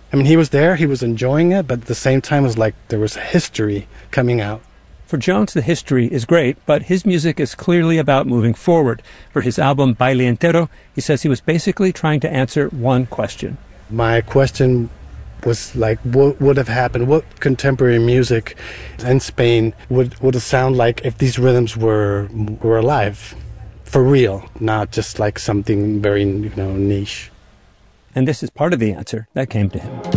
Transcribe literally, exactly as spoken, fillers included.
I mean, he was there, he was enjoying it, but at the same time, it was like there was history coming out. For Jones, the history is great, but his music is clearly about moving forward. For his album Baile Entero, he says he was basically trying to answer one question. My question was like, what would have happened? What contemporary music in Spain would, would it sound like if these rhythms were were alive, for real, not just like something very, you know, niche? And this is part of the answer that came to him.